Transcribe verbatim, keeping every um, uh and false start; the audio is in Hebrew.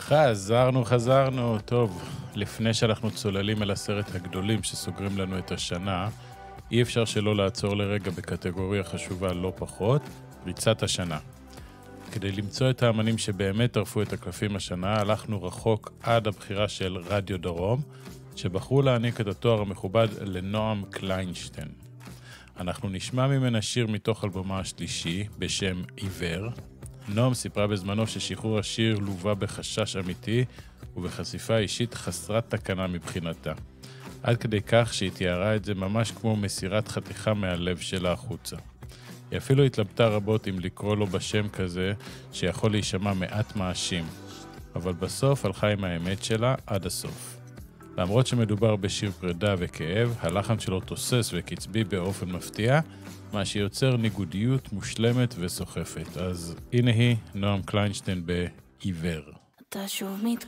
חזרנו, חזרנו. טוב, לפני שאנחנו צוללים אל הסרט הגדולים שסוגרים לנו את השנה, אי אפשר שלא לעצור לרגע בקטגוריה חשובה לא פחות, ריצת השנה. כדי למצוא את האמנים שבאמת טרפו את הקלפים השנה, הלכנו רחוק עד הבחירה של רדיו דרום, שבחרו להעניק את התואר המכובד לנועם קליינשטיין. אנחנו נשמע ממנה שיר מתוך אלבומה השלישי, בשם עיוור. נועם סיפרה בזמנו ששחרור השיר לווה בחשש אמיתי ובחשיפה אישית חסרת תקנה מבחינתה. עד כדי כך שהיא תיארה את זה ממש כמו מסירת חתיכה מהלב שלה החוצה. היא אפילו התלבטה רבות אם לקרוא לו בשם כזה שיכול להישמע מעט מאשים, אבל בסוף הלכה עם האמת שלה עד הסוף. למרות שמדובר בשיר פרידה וכאב, הלחן שלו תוסס וקצבי באופן מפתיע, מה שיוצר ניגודיות מושלמת וסוחפת. אז הנה היא, נועם קליינשטיין בעיוור. אתה שוב מתקרב